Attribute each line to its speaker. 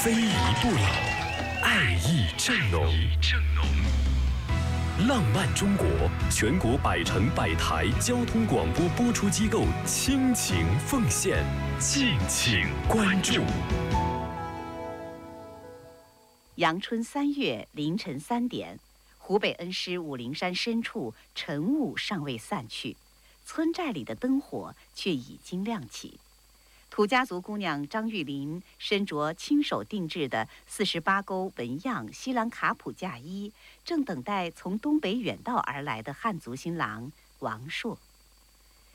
Speaker 1: 非遗不老，爱意正浓。浪漫中国全国100城100台交通广播播出机构倾情奉献，敬请关注。
Speaker 2: 阳春3月凌晨3点，湖北恩施武陵山深处晨雾尚未散去，村寨里的灯火却已经亮起。土家族姑娘张玉林身着亲手定制的48钩纹样西兰卡普嫁衣，正等待从东北远道而来的汉族新郎王朔。